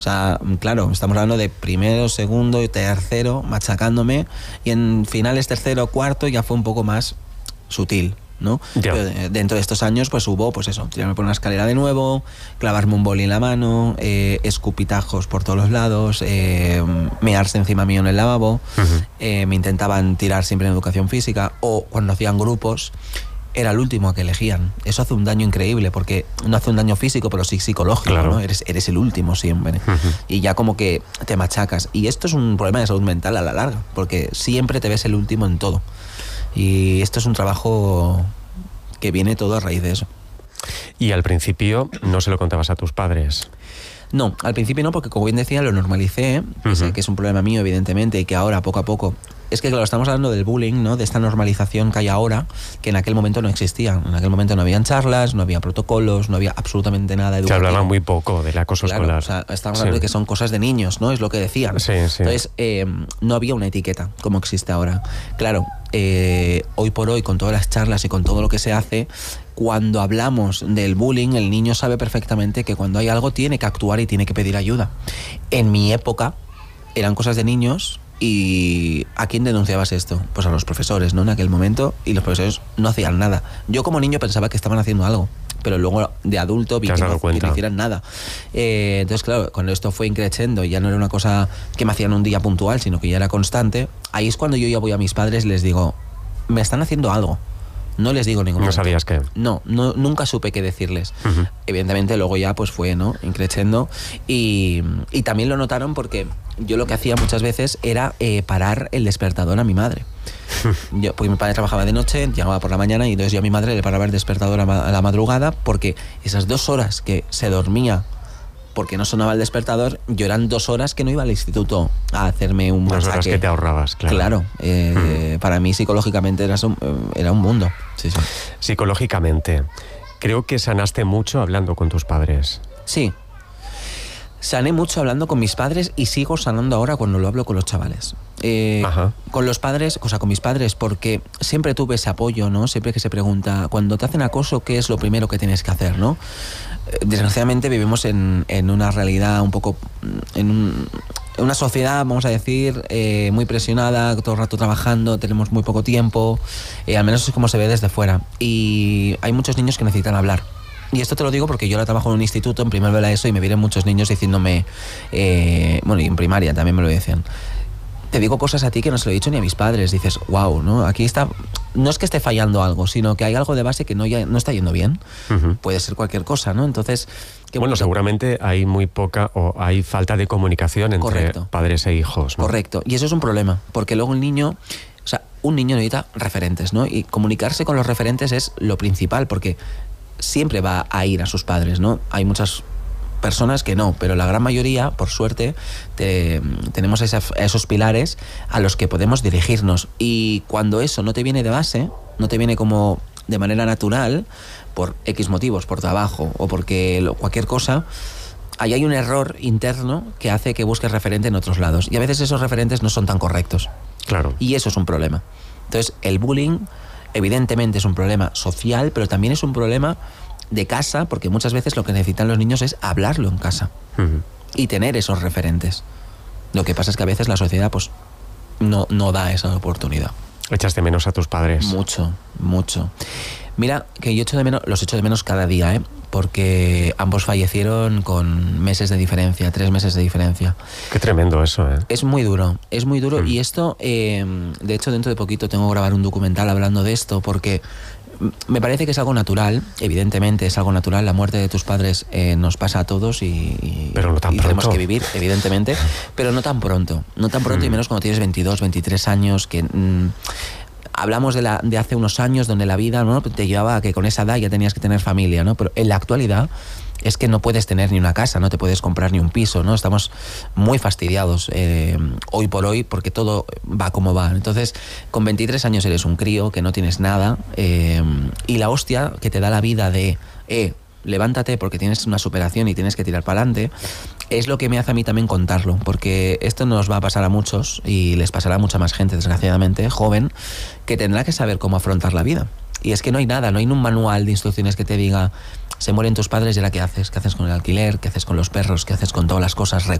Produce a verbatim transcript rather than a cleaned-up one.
O sea, claro, estamos hablando de primero, segundo y tercero machacándome, y en finales tercero, cuarto ya fue un poco más sutil, ¿no? Ya. Pero dentro de estos años pues hubo, pues eso, tirarme por una escalera de nuevo, clavarme un boli en la mano, eh, escupitajos por todos los lados, eh, mearse encima mío en el lavabo, uh-huh. eh, me intentaban tirar siempre en educación física, o cuando hacían grupos era el último que elegían. Eso hace un daño increíble, porque no hace un daño físico, pero sí psicológico, claro. ¿no? Eres, eres el último siempre. Uh-huh. Y ya como que te machacas. Y esto es un problema de salud mental a la larga, porque siempre te ves el último en todo. Y esto es un trabajo que viene todo a raíz de eso. Y al principio no se lo contabas a tus padres. No, al principio no, porque como bien decía, lo normalicé, uh-huh. sé que es un problema mío, evidentemente, y que ahora, poco a poco... Es que, claro, estamos hablando del bullying, ¿no? De esta normalización que hay ahora, que en aquel momento no existía. En aquel momento no habían charlas, no había protocolos, no había absolutamente nada educativo. Se hablaba muy poco del acoso claro, escolar. O sea, estamos hablando sí. de que son cosas de niños, ¿no? Es lo que decían. Sí, sí. Entonces, eh, no había una etiqueta como existe ahora. Claro, eh, hoy por hoy, con todas las charlas y con todo lo que se hace, cuando hablamos del bullying, el niño sabe perfectamente que cuando hay algo tiene que actuar y tiene que pedir ayuda. En mi época, eran cosas de niños... ¿Y a quién denunciabas esto? Pues a los profesores, ¿no? En aquel momento, y los profesores no hacían nada. Yo como niño pensaba que estaban haciendo algo, pero luego de adulto vi que no, que no hicieran nada. Eh, entonces, claro, cuando esto fue increciendo, ya no era una cosa que me hacían un día puntual, sino que ya era constante, ahí es cuando yo ya voy a mis padres y les digo, me están haciendo algo. No les digo ningún ¿No sabías qué? No, no, nunca supe qué decirles. Uh-huh. Evidentemente luego ya pues fue, ¿no? Increciendo. Y, y también lo notaron porque yo lo que hacía muchas veces era eh, parar el despertador a mi madre. Yo, porque mi padre trabajaba de noche, llegaba por la mañana y entonces yo a mi madre le paraba el despertador a, ma- a la madrugada, porque esas dos horas que se dormía porque no sonaba el despertador, yo eran dos horas que no iba al instituto a hacerme un masaje. Dos horas que te ahorrabas, claro. Claro, eh, mm. para mí psicológicamente era un, era un mundo. Sí, sí. Psicológicamente, creo que sanaste mucho hablando con tus padres. Sí, sané mucho hablando con mis padres y sigo sanando ahora cuando lo hablo con los chavales. Eh, con los padres, o sea, con mis padres, porque siempre tuve ese apoyo, ¿no? Siempre que se pregunta, cuando te hacen acoso, ¿qué es lo primero que tienes que hacer, no? Desgraciadamente vivimos en, en una realidad un poco, en, un, en una sociedad, vamos a decir, eh, muy presionada, todo el rato trabajando, tenemos muy poco tiempo, eh, al menos es como se ve desde fuera. Y hay muchos niños que necesitan hablar. Y esto te lo digo porque yo ahora trabajo en un instituto, en primero de la ESO, y me vienen muchos niños diciéndome, eh, bueno, y en primaria también me lo decían, te digo cosas a ti que no se lo he dicho ni a mis padres. Dices, wow, ¿no? Aquí está, no es que esté fallando algo, sino que hay algo de base que no, ya, no está yendo bien. Uh-huh. Puede ser cualquier cosa, ¿no? Entonces... Que bueno, bueno, seguramente hay muy poca o hay falta de comunicación entre Correcto. padres e hijos, ¿no? Correcto, y eso es un problema, porque luego el niño... O sea, un niño necesita referentes, ¿no? Y comunicarse con los referentes es lo principal, porque siempre va a ir a sus padres, ¿no? Hay muchas... personas que no, pero la gran mayoría, por suerte, te, tenemos esa, esos pilares a los que podemos dirigirnos. Y cuando eso no te viene de base, no te viene como de manera natural, por X motivos, por trabajo o porque lo, cualquier cosa, ahí hay un error interno que hace que busques referente en otros lados. Y a veces esos referentes no son tan correctos. Claro. Y eso es un problema. Entonces, el bullying, evidentemente, es un problema social, pero también es un problema de casa, porque muchas veces lo que necesitan los niños es hablarlo en casa uh-huh. y tener esos referentes. Lo que pasa es que a veces la sociedad pues no, no da esa oportunidad. ¿Echaste menos a tus padres? Mucho, mucho. Mira, que yo echo de menos, los echo de menos cada día, ¿eh? Porque ambos fallecieron con meses de diferencia, tres meses de diferencia. Qué tremendo eso, ¿eh? Es muy duro, es muy duro. Mm. Y esto, eh, de hecho, dentro de poquito tengo que grabar un documental hablando de esto, porque me parece que es algo natural, evidentemente es algo natural, la muerte de tus padres eh, nos pasa a todos y, y, pero no tan y tenemos que vivir, evidentemente, pero no tan pronto, no tan pronto mm. y menos cuando tienes veintidós, veintitrés años, que mmm, hablamos de, la, de hace unos años donde la vida, ¿no?, te llevaba a que con esa edad ya tenías que tener familia, ¿no? Pero en la actualidad es que no puedes tener ni una casa, no te puedes comprar ni un piso, ¿no? Estamos muy fastidiados eh, hoy por hoy porque todo va como va. Entonces, con veintitrés años eres un crío que no tienes nada eh, y la hostia que te da la vida de, eh, levántate porque tienes una superación y tienes que tirar para adelante, es lo que me hace a mí también contarlo, porque esto nos va a pasar a muchos y les pasará a mucha más gente, desgraciadamente, joven, que tendrá que saber cómo afrontar la vida. Y es que no hay nada, no hay un manual de instrucciones que te diga Se mueren tus padres y ahora ¿qué haces? ¿Qué haces con el alquiler? ¿Qué haces con los perros? ¿Qué haces con todas las cosas?